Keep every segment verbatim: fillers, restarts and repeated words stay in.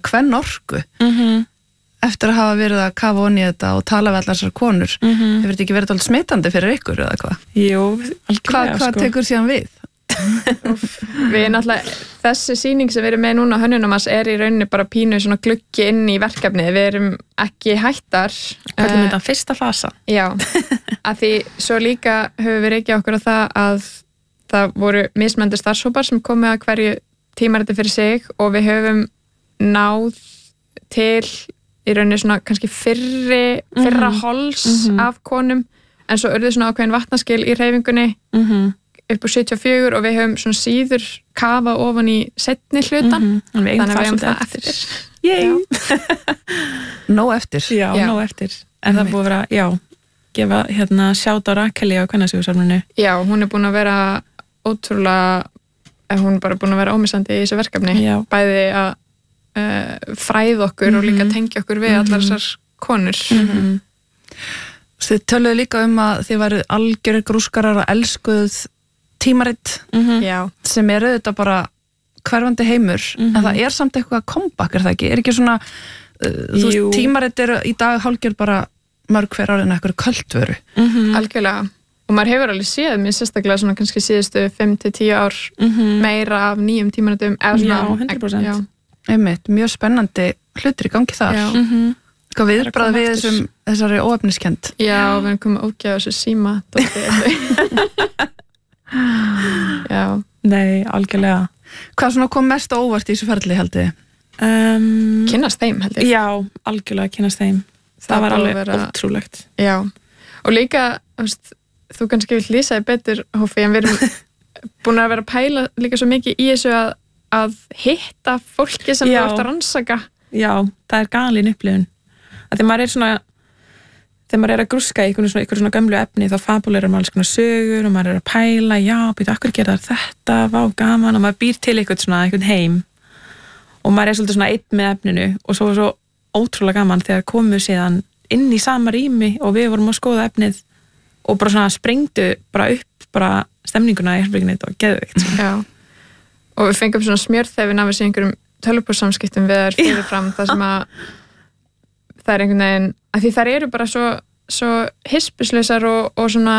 kvennorku mm-hmm. eftir að hafa verið að kafa onni í þetta og tala við allar þessar konur mm-hmm. hefur þetta ekki verið alltaf smitandi fyrir ykkur eða hvað? Jú, algjörlega Hvað hva sko. tekur síðan við? Við náttúrulega, þessi sýning sem við erum með núna á Hönnunarmars er í rauninni bara pínu svona gluggi inn í verkefnið, við erum ekki hættar. Hvernig þetta fyrsta fasa? Já, að því svo líka höfum við reykjað okkur á það að það voru mismunandi starfshópar sem komu að hverju tímariti fyrir sig og við höfum náð til í rauninni svona kannski fyrri, fyrra mm-hmm. hols mm-hmm. af konum en svo urðu svona ákveðin vatnaskil í hreyfingunni mm-hmm. upp á sjötíu og fjögur og við höfum svona síður kafað ofan í seinni hlutan mm-hmm. við þannig að við höfum það það eftir, eftir. Nó eftir Já, já. Nó eftir en það búið að vera, já gefa hérna sjátt á Rakeli á Kvennasögusafninu Já, hún er búin að vera ótrúlega hún er bara búin að vera ómissandi í þessu verkefni já. Bæði að uh, fræða okkur mm-hmm. og líka tengja okkur við mm-hmm. allar þessar konur mm-hmm. Þið töluðu líka um að þið væru algjörir grúskarar og elskuð tímarit mm-hmm. sem er auðvitað bara hverfandi heimur mm-hmm. en það er samt eitthvað comeback er það ekki? Er ekki svona uh, þú veist, tímarit eru í dag hálgjör bara mörg hver árið en eitthvað kvöldvöru mm-hmm. Algjörlega og maður hefur alveg séð mér sérstaklega svona kannski síðustu fimm til tíu ár mm-hmm. meira af nýjum tímaritum Já, hundrað prósent Já. Einmitt, mjög spennandi hlutir í gangi þar mm-hmm. Hvað viðbragð við þessum, þessari óefniskend Já, við erum komið ógæða þessu síma Já Nei, algjörlega Hvað svona kom mest á óvart í þessu ferli held ég? Um, Kynnast þeim held ég Já, algjörlega kynnast þeim Það, það var alveg vera... ótrúlegt Já, og líka veist, þú kannski vill lýsa þig betur Hófi, en við erum búin að vera að pæla líka svo mikið í þessu að, að hitta fólki sem Já. þú ert að rannsaka Já, það er galin upplifun að þegar maður er svona þegar maður er að grúska í einhvern svona, einhver svona gömlu efni þá fabulerar maður alls konar sögur og maður er að pæla, já, býta, akkur gera þetta vá, gaman og maður býr til einhvern svona einhvern heim og maður er svolítið svona einn með efninu og svo svo ótrúlega gaman þegar komum við síðan inn í sama rými og við vorum að skoða efnið og bara svona sprengdu bara upp bara stemninguna í herberginu og geðveikt sko. Já, og við fengum svona smjörþefin af þessu einhverjum tölvupóssamskiptum við þær fyrirfram það sem að það er einhvern veginn, að því þær eru bara svo, svo hispusleysar og, og svona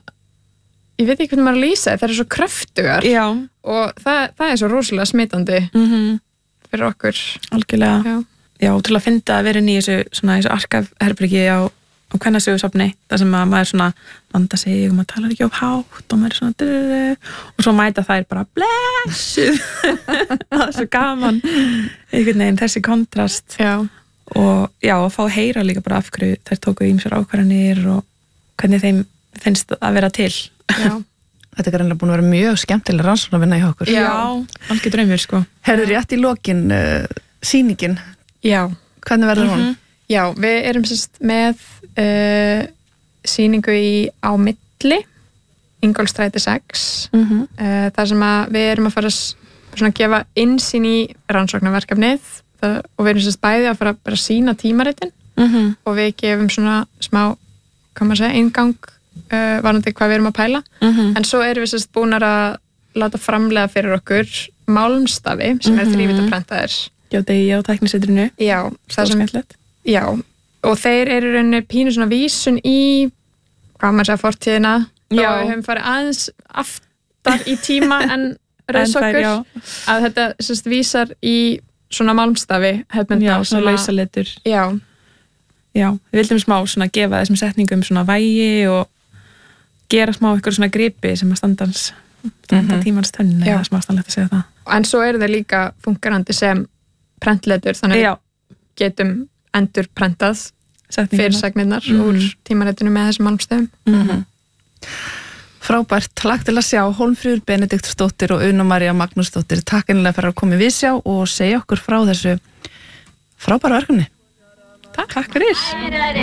ég veit ekki hvernig maður að lýsa, þær eru svo kröftugar Já. og það, það er svo rosalega smitandi mm-hmm. fyrir okkur Algjörlega Já. Já, til að finna að vera inn í þessu, svona, þessu arkafherbergi á, á Kvennasögusafni þar sem að maður svona vanda sig og maður talar ekki of hátt og maður er svona drrrr, og svo mæta þær bara blessuð það er svo gaman einhvern veginn þessi kontrast Já. og já, að fá að heyra líka bara af hverju þær tóku ýmsar ákvarðanir og hvernig þeim finnst að vera til Já. Þetta er greinlega búin að vera mjög skemmtileg rannsókn að vinna í okkur Já, algjör draumur sko Herður rétt í lokin uh, sýningin Já. Hvernig verður hún? Mm-hmm. Já, við erum sérst með uh, sýningu í á milli Ingólfsstræti sex mm-hmm. uh, þar sem að við erum að fara að gefa innsýn í rannsóknarverkefnið það, og við erum sérst bæði að fara að sína tímaritin mm-hmm. og við gefum svona smá, hvað maður segja, eingang uh, varandi hvað við erum að pæla mm-hmm. en svo erum við sérst búin að láta framlega fyrir okkur málmstafi sem mm-hmm. er þrívítaprentaðir Já, degi á tæknisetrinu Já, það sem skemmtilegt Já, og þeir eru rauninni pínu svona vísun í hvað maður segja fortíðina Já. og við höfum farið aðeins aftar í tíma en rauðsokkur að þetta sérst vísar í svona málmstafi hefðbundna Já, svona lausaletur Já. Já, við vildum smá svona gefa þessum setningum svona vægi og gera smá ykkur svona gripi sem að standans standa mm-hmm. tímans tönn eða smá standlegt að segja það En svo eru þeir líka fungerandi sem prentletur þannig Já. við getum endur prentað fyrirsagnirnar mm-hmm. úr tímaritinu með þessum málmstöfum mm-hmm. Frábært, lagt til að sjá Hólmfríður Benediktsdóttir og Una María Magnúsdóttir takk einlega fyrir að koma í Vísjá og segja okkur frá þessu frábæra verkefni Takk, takk fyrir